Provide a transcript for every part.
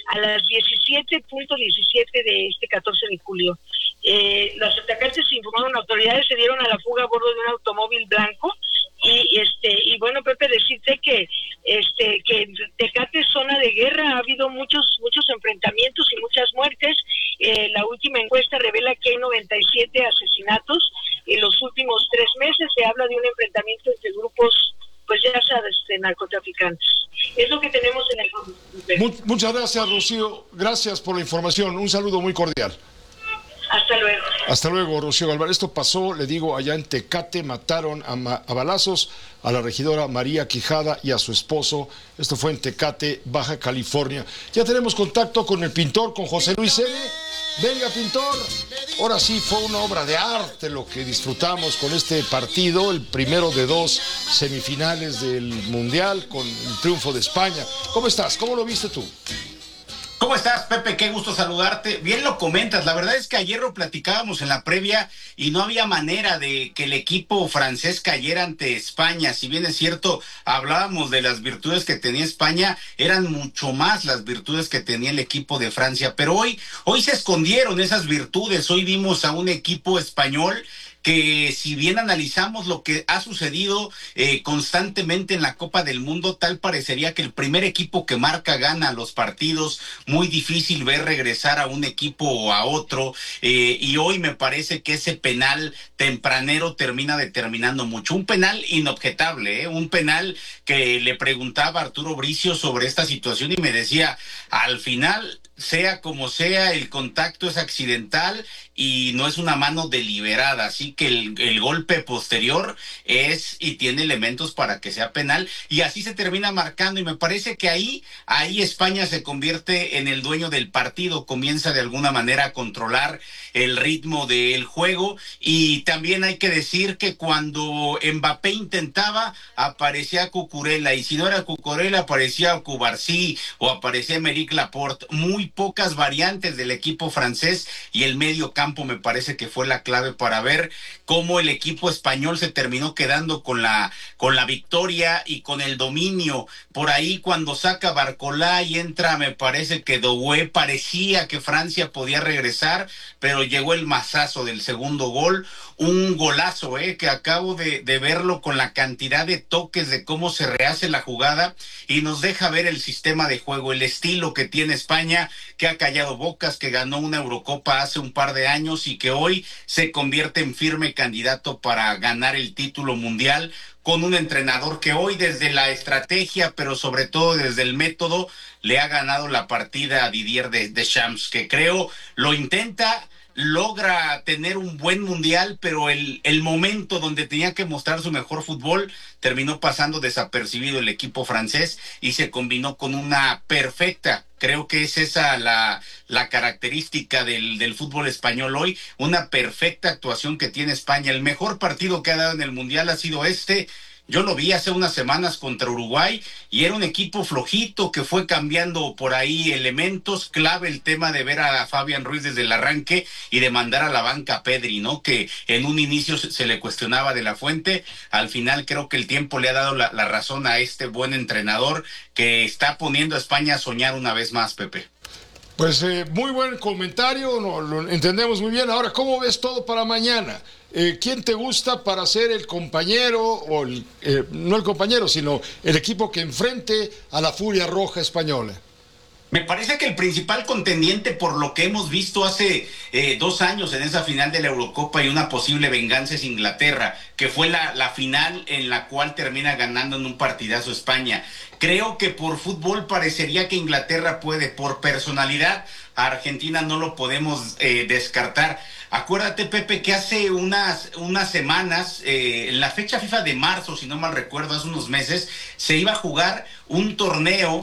a las 17:17 de este 14 de julio. Los atacantes, informaron autoridades, se dieron a la fuga a bordo de un automóvil blanco. Y bueno, Pepe, decirte que Tecate es zona de guerra, ha habido muchos enfrentamientos y muchas muertes. La última encuesta revela que hay 97 asesinatos en los últimos 3 meses. Se habla de un enfrentamiento entre grupos, pues ya sabes, de narcotraficantes. Es lo que tenemos en el... Muchas gracias, Rocío. Gracias por la información. Un saludo muy cordial. Hasta luego. Hasta luego, Rocío Galván. Esto pasó, le digo, allá en Tecate. Mataron a balazos a la regidora María Quijada y a su esposo. Esto fue en Tecate, Baja California. Ya tenemos contacto con el pintor, con José Luis N. Venga, pintor. Ahora sí fue una obra de arte lo que disfrutamos con este partido, el primero de 2 semifinales del Mundial, con el triunfo de España. ¿Cómo estás? ¿Cómo lo viste tú? ¿Cómo estás, Pepe? Qué gusto saludarte. Bien lo comentas. La verdad es que ayer lo platicábamos en la previa y no había manera de que el equipo francés cayera ante España. Si bien es cierto, hablábamos de las virtudes que tenía España, eran mucho más las virtudes que tenía el equipo de Francia. Pero hoy se escondieron esas virtudes. Hoy vimos a un equipo español que, si bien analizamos lo que ha sucedido constantemente en la Copa del Mundo, tal parecería que el primer equipo que marca gana los partidos. Muy difícil ver regresar a un equipo o a otro, y hoy me parece que ese penal tempranero termina determinando mucho. Un penal inobjetable, un penal que le preguntaba a Arturo Bricio sobre esta situación y me decía, al final, sea como sea, el contacto es accidental y no es una mano deliberada, así que el golpe posterior es y tiene elementos para que sea penal, y así se termina marcando, y me parece que ahí España se convierte en el dueño del partido, comienza de alguna manera a controlar el ritmo del juego. Y también hay que decir que cuando Mbappé intentaba, aparecía Cucurella, y si no era Cucurella, aparecía Cubarsí o aparecía Aymeric Laporte. Muy pocas variantes del equipo francés, y el medio campo me parece que fue la clave para ver cómo el equipo español se terminó quedando con la victoria y con el dominio. Por ahí, cuando saca Barcola y entra, me parece que Doué, parecía que Francia podía regresar, pero llegó el mazazo del segundo gol, un golazo, que acabo de verlo con la cantidad de toques, de cómo se rehace la jugada, y nos deja ver el sistema de juego, el estilo que tiene España, que ha callado bocas, que ganó una Eurocopa hace un par de años y que hoy se convierte en firme candidato para ganar el título mundial, con un entrenador que hoy, desde la estrategia, pero sobre todo desde el método, le ha ganado la partida a Didier Deschamps, que creo lo intenta, logra tener un buen mundial, pero el momento donde tenía que mostrar su mejor fútbol terminó pasando desapercibido el equipo francés y se combinó con una perfecta, creo que es esa la característica del fútbol español hoy, una perfecta actuación que tiene España. El mejor partido que ha dado en el mundial ha sido este. Yo lo vi hace unas semanas contra Uruguay y era un equipo flojito que fue cambiando por ahí elementos. Clave el tema de ver a Fabián Ruiz desde el arranque y de mandar a la banca a Pedri, ¿no? Que en un inicio se le cuestionaba de la Fuente. Al final creo que el tiempo le ha dado la razón a este buen entrenador que está poniendo a España a soñar una vez más, Pepe. Pues muy buen comentario, lo entendemos muy bien. Ahora, ¿cómo ves todo para mañana? ¿Quién te gusta para ser el compañero, o no el compañero, sino el equipo que enfrente a la Furia Roja española? Me parece que el principal contendiente, por lo que hemos visto hace 2 años en esa final de la Eurocopa y una posible venganza, es Inglaterra, que fue la final en la cual termina ganando en un partidazo España. Creo que por fútbol parecería que Inglaterra puede, por personalidad, a Argentina no lo podemos descartar. Acuérdate, Pepe, que hace unas semanas, en la fecha FIFA de marzo, si no mal recuerdo, hace unos meses, se iba a jugar un torneo,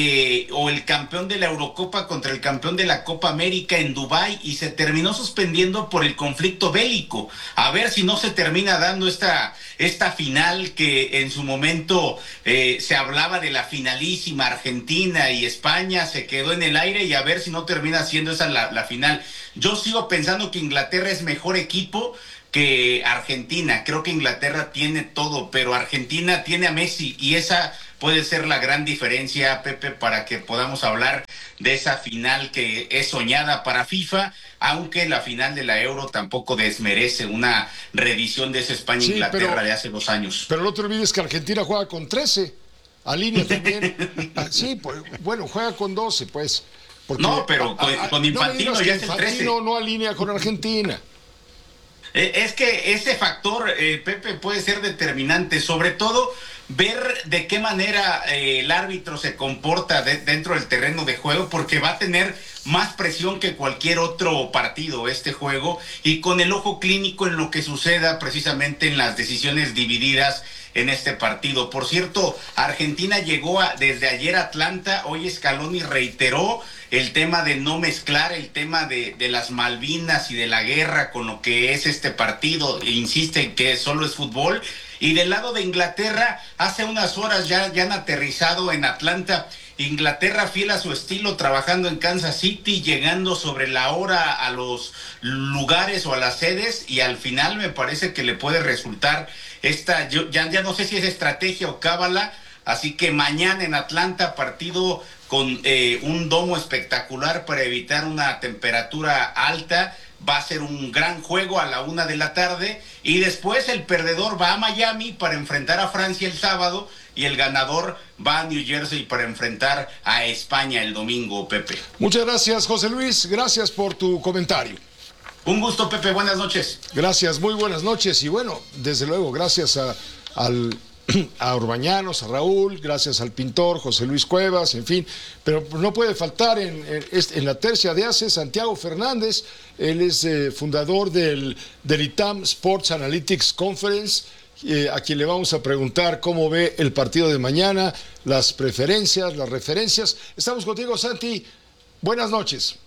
o el campeón de la Eurocopa contra el campeón de la Copa América en Dubái, y se terminó suspendiendo por el conflicto bélico. A ver si no se termina dando esta final que en su momento se hablaba de la finalísima Argentina y España, se quedó en el aire, y a ver si no termina siendo esa la final. Yo sigo pensando que Inglaterra es mejor equipo que Argentina. Creo que Inglaterra tiene todo, pero Argentina tiene a Messi, y esa puede ser la gran diferencia, Pepe, para que podamos hablar de esa final que es soñada para FIFA, aunque la final de la Euro tampoco desmerece una reedición de ese España-Inglaterra de hace 2 años. Pero no te olvides que Argentina juega con 13, alinea también. Sí, pues, bueno, juega con 12, pues. Porque, no, pero con Infantino no ya es el 13. Infantino no alinea con Argentina. Es que ese factor, Pepe, puede ser determinante, sobre todo ver de qué manera el árbitro se comporta dentro del terreno de juego, porque va a tener más presión que cualquier otro partido este juego, y con el ojo clínico en lo que suceda precisamente en las decisiones divididas en este partido. Por cierto, Argentina llegó desde ayer a Atlanta, hoy Scaloni reiteró el tema de no mezclar el tema de las Malvinas y de la guerra con lo que es este partido, e insiste en que solo es fútbol. Y del lado de Inglaterra, hace unas horas ya han aterrizado en Atlanta. Inglaterra fiel a su estilo, trabajando en Kansas City, llegando sobre la hora a los lugares o a las sedes, y al final me parece que le puede resultar ya no sé si es estrategia o cábala. Así que mañana en Atlanta, partido con un domo espectacular para evitar una temperatura alta. Va a ser un gran juego a la 1 de la tarde, y después el perdedor va a Miami para enfrentar a Francia el sábado, y el ganador va a New Jersey para enfrentar a España el domingo, Pepe. Muchas gracias, José Luis, gracias por tu comentario. Un gusto, Pepe, buenas noches. Gracias, muy buenas noches, y bueno, desde luego, gracias a Orbañanos, a Raúl, gracias al pintor José Luis Cuevas, en fin, pero no puede faltar en la tercia de ACE Santiago Fernández. Él es fundador del ITAM Sports Analytics Conference, a quien le vamos a preguntar cómo ve el partido de mañana, las preferencias, las referencias. Estamos contigo, Santi, buenas noches.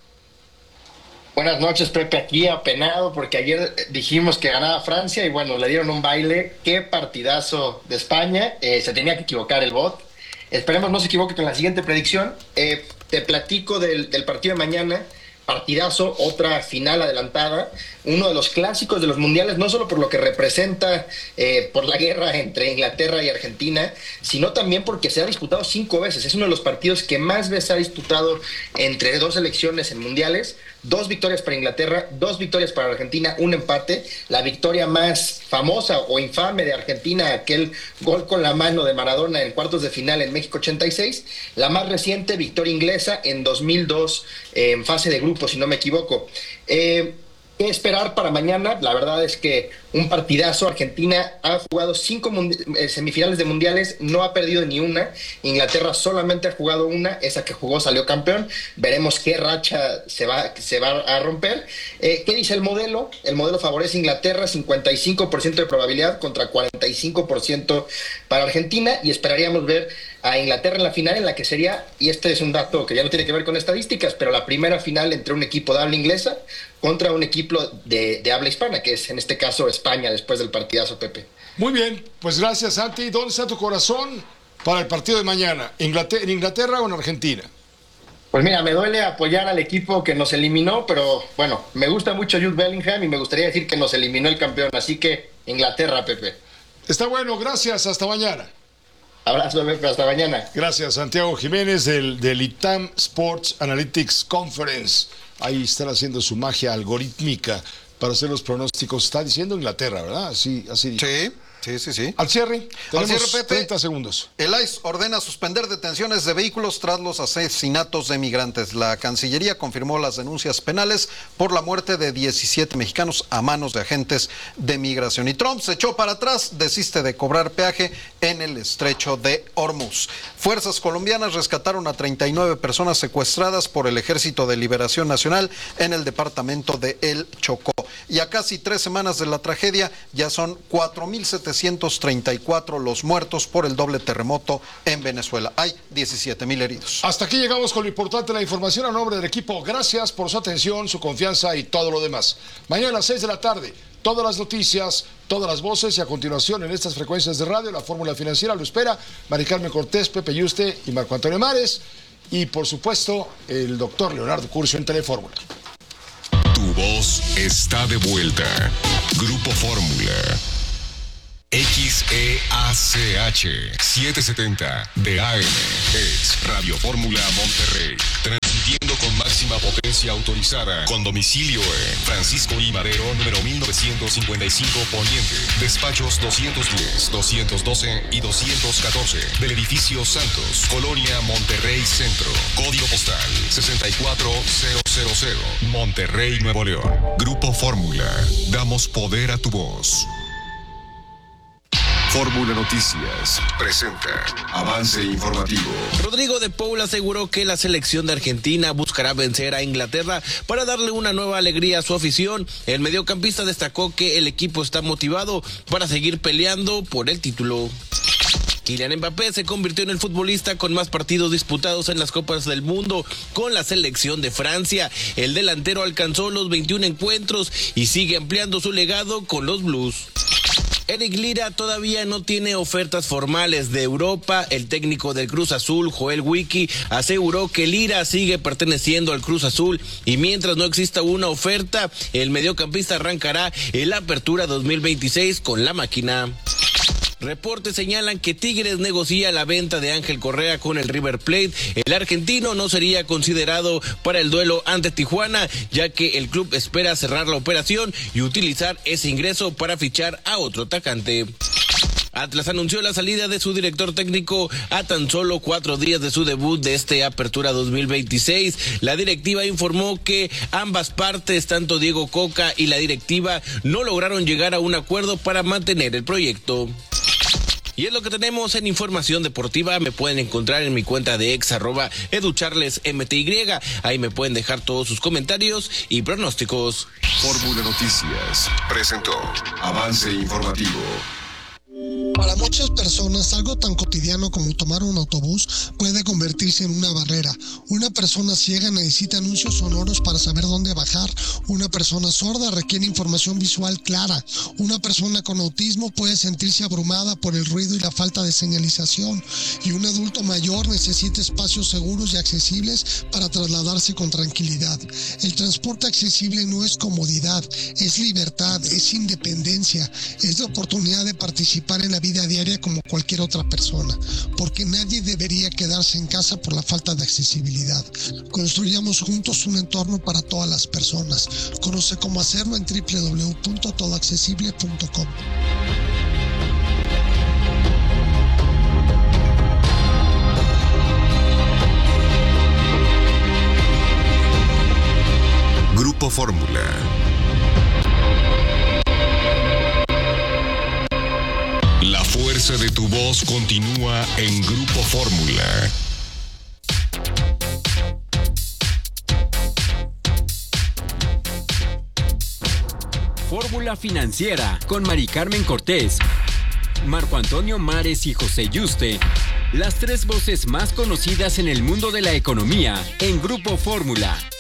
Buenas noches, Pepe, aquí apenado porque ayer dijimos que ganaba Francia y bueno, le dieron un baile. Qué partidazo de España, se tenía que equivocar el bot. Esperemos no se equivoque con la siguiente predicción. Te platico del partido de mañana. Partidazo, otra final adelantada, uno de los clásicos de los mundiales, no solo por lo que representa por la guerra entre Inglaterra y Argentina, sino también porque se ha disputado 5 veces. Es uno de los partidos que más veces se ha disputado entre dos selecciones en mundiales. 2 victorias para Inglaterra, 2 victorias para Argentina, un empate. La victoria más famosa o infame de Argentina, aquel gol con la mano de Maradona en cuartos de final en México 86. La más reciente, victoria inglesa en 2002 en fase de grupo, si no me equivoco. ¿Qué esperar para mañana? La verdad es que un partidazo. Argentina ha jugado 5 semifinales de mundiales, no ha perdido ni una. Inglaterra solamente ha jugado una, esa que jugó salió campeón. Veremos qué racha se va a romper. ¿Qué dice el modelo? El modelo favorece a Inglaterra, 55% de probabilidad contra 45% para Argentina, y esperaríamos ver a Inglaterra en la final, en la que sería, y este es un dato que ya no tiene que ver con estadísticas, pero la primera final entre un equipo de habla inglesa contra un equipo de habla hispana, que es en este caso España, después del partidazo, Pepe. Muy bien, pues gracias, Santi. ¿Dónde está tu corazón para el partido de mañana? ¿En Inglaterra o en Argentina? Pues mira, me duele apoyar al equipo que nos eliminó, pero bueno, me gusta mucho Jude Bellingham y me gustaría decir que nos eliminó el campeón, así que Inglaterra, Pepe. Está bueno, gracias, hasta mañana. Abrazo, Pepe, hasta mañana. Gracias, Santiago Jiménez del ITAM Sports Analytics Conference. Ahí están haciendo su magia algorítmica para hacer los pronósticos. Está diciendo Inglaterra, ¿verdad? Así dice. Sí. Al cierre, tenemos Pepe, 30 segundos. El ICE ordena suspender detenciones de vehículos tras los asesinatos de migrantes. La Cancillería confirmó las denuncias penales por la muerte de 17 mexicanos a manos de agentes de migración. Y Trump se echó para atrás, desiste de cobrar peaje en el estrecho de Hormuz. Fuerzas colombianas rescataron a 39 personas secuestradas por el Ejército de Liberación Nacional en el departamento de El Chocó. Y a casi 3 semanas de la tragedia, ya son 4.734 los muertos por el doble terremoto en Venezuela. Hay 17,000 heridos. Hasta aquí llegamos con lo importante de la información a nombre del equipo. Gracias por su atención, su confianza y todo lo demás. Mañana a las 6 de la tarde, todas las noticias, todas las voces, y a continuación en estas frecuencias de radio, la fórmula financiera lo espera Mari Carmen Cortés, Pepe Yuste y Marco Antonio Mares, y por supuesto el doctor Leonardo Curcio en Telefórmula. Tu voz está de vuelta. Grupo Fórmula. XEACH 770 de AM es Radio Fórmula Monterrey. Transmitiendo licencia autorizada con domicilio en Francisco I. Madero, número 1955 Poniente. Despachos 210, 212 y 214 del edificio Santos, Colonia Monterrey Centro. Código postal 64000, Monterrey, Nuevo León. Grupo Fórmula. Damos poder a tu voz. Fórmula Noticias presenta avance informativo. Rodrigo de Paul aseguró que la selección de Argentina buscará vencer a Inglaterra para darle una nueva alegría a su afición. El mediocampista destacó que el equipo está motivado para seguir peleando por el título. Kylian Mbappé se convirtió en el futbolista con más partidos disputados en las Copas del Mundo con la selección de Francia. El delantero alcanzó los 21 encuentros y sigue ampliando su legado con los Blues. Eric Lira todavía no tiene ofertas formales de Europa. El técnico del Cruz Azul, Joel Wiki, aseguró que Lira sigue perteneciendo al Cruz Azul y mientras no exista una oferta, el mediocampista arrancará el Apertura 2026 con la máquina. Reportes señalan que Tigres negocia la venta de Ángel Correa con el River Plate. El argentino no sería considerado para el duelo ante Tijuana, ya que el club espera cerrar la operación y utilizar ese ingreso para fichar a otro atacante. Atlas anunció la salida de su director técnico a tan solo 4 días de su debut de este Apertura 2026. La directiva informó que ambas partes, tanto Diego Coca y la directiva, no lograron llegar a un acuerdo para mantener el proyecto. Y es lo que tenemos en información deportiva. Me pueden encontrar en mi cuenta de @educharlesmty. Ahí me pueden dejar todos sus comentarios y pronósticos. Fórmula Noticias presentó avance informativo. Para muchas personas, algo tan cotidiano como tomar un autobús puede convertirse en una barrera. Una persona ciega necesita anuncios sonoros para saber dónde bajar. Una persona sorda requiere información visual clara. Una persona con autismo puede sentirse abrumada por el ruido y la falta de señalización. Y un adulto mayor necesita espacios seguros y accesibles para trasladarse con tranquilidad. El transporte accesible no es comodidad, es libertad, es independencia, es la oportunidad de participar en la vida diaria como cualquier otra persona, porque nadie debería quedarse en casa por la falta de accesibilidad. Construyamos juntos un entorno para todas las personas. Conoce cómo hacerlo en www.todoaccesible.com. Grupo Fórmula. La fuerza de tu voz continúa en Grupo Fórmula. Fórmula Financiera con Mari Carmen Cortés, Marco Antonio Mares y José Yuste. Las 3 voces más conocidas en el mundo de la economía en Grupo Fórmula.